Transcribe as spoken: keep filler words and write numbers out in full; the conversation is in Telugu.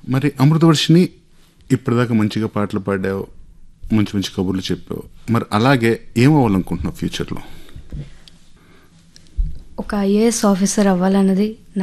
మరి అమృతవర్షిని ఇప్పటిదాకా మంచిగా పాటలు పాడావు, మంచి మంచి కబుర్లు చెప్పావు. మరి అలాగే ఏమవ్వాలనుకుంటున్నావు ఫ్యూచర్లో? ఒక ఐఏఎస్ ఆఫీసర్ అవ్వాలన్నది